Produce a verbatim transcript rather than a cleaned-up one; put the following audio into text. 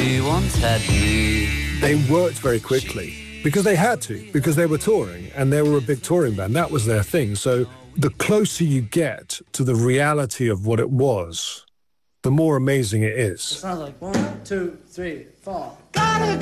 She once had me. They worked very quickly because they had to, because they were touring and they were a big touring band. That was their thing. So the closer you get to the reality of what it was, the more amazing it is. It sounds like one, two, three, four. Gotta